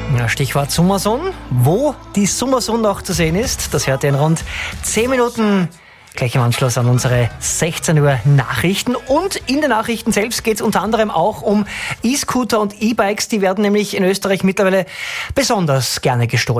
Ja, Stichwort Summerson. Wo die Summerson noch zu sehen ist, das hört ihr in rund 10 Minuten gleich im Anschluss an unsere 16 Uhr Nachrichten. Und in den Nachrichten selbst geht es unter anderem auch um E-Scooter und E-Bikes. Die werden nämlich in Österreich mittlerweile besonders gerne gestohlen.